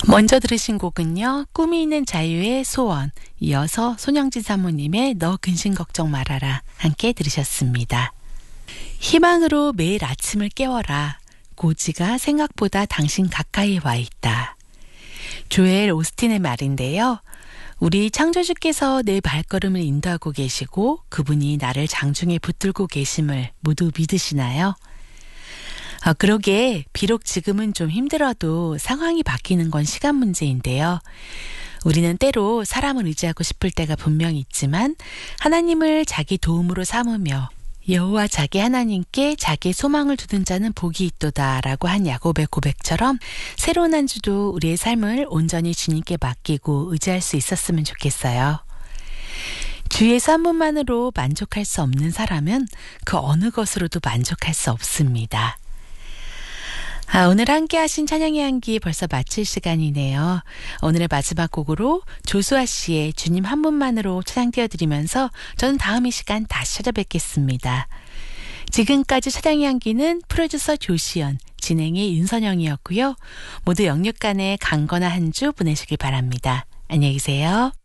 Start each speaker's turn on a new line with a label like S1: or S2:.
S1: 먼저 들으신 곡은요, 꿈이 있는 자유의 소원, 이어서 손영진 사모님의 너 근심 걱정 말아라 함께 들으셨습니다. 희망으로 매일 아침을 깨워라. 고지가 생각보다 당신 가까이 와 있다. 조엘 오스틴의 말인데요. 우리 창조주께서 내 발걸음을 인도하고 계시고 그분이 나를 장중에 붙들고 계심을 모두 믿으시나요? 그러게 비록 지금은 좀 힘들어도 상황이 바뀌는 건 시간 문제인데요. 우리는 때로 사람을 의지하고 싶을 때가 분명히 있지만 하나님을 자기 도움으로 삼으며 여호와 자기 하나님께 자기 소망을 두는 자는 복이 있도다 라고 한 야곱의 고백처럼 새로운 한 주도 우리의 삶을 온전히 주님께 맡기고 의지할 수 있었으면 좋겠어요. 주 예수 한 분만으로 만족할 수 없는 사람은 그 어느 것으로도 만족할 수 없습니다. 오늘 함께 하신 찬양의 향기 벌써 마칠 시간이네요. 오늘의 마지막 곡으로 조수아 씨의 주님 한 분만으로 찬양 띄워드리면서 저는 다음 이 시간 다시 찾아뵙겠습니다. 지금까지 찬양의 향기는 프로듀서 조시연, 진행의 윤선영이었고요. 모두 영육간의 강건한 한 주 보내시길 바랍니다. 안녕히 계세요.